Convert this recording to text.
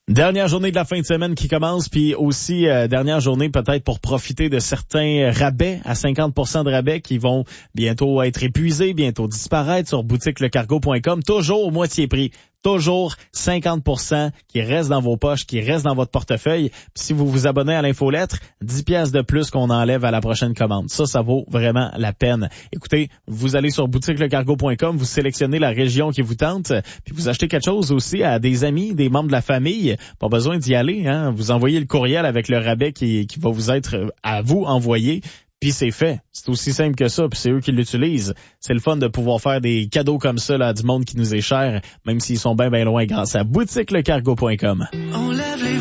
Dernière journée de la fin de semaine qui commence, puis aussi dernière journée peut-être pour profiter de certains rabais à 50% de rabais qui vont bientôt être épuisés, bientôt disparaître sur boutiquelecargo.com, toujours au moitié prix. Toujours 50% qui reste dans vos poches, qui reste dans votre portefeuille. Puis si vous vous abonnez à l'infolettre, 10 piastres de plus qu'on enlève à la prochaine commande. Ça vaut vraiment la peine. Écoutez, vous allez sur boutiquelecargo.com, vous sélectionnez la région qui vous tente, puis vous achetez quelque chose aussi à des amis, des membres de la famille. Pas besoin d'y aller, hein. Vous envoyez le courriel avec le rabais qui va vous être à vous envoyé. Puis c'est fait. C'est aussi simple que ça, puis c'est eux qui l'utilisent. C'est le fun de pouvoir faire des cadeaux comme ça là, à du monde qui nous est cher, même s'ils sont bien loin grâce à boutiquelecargo.com.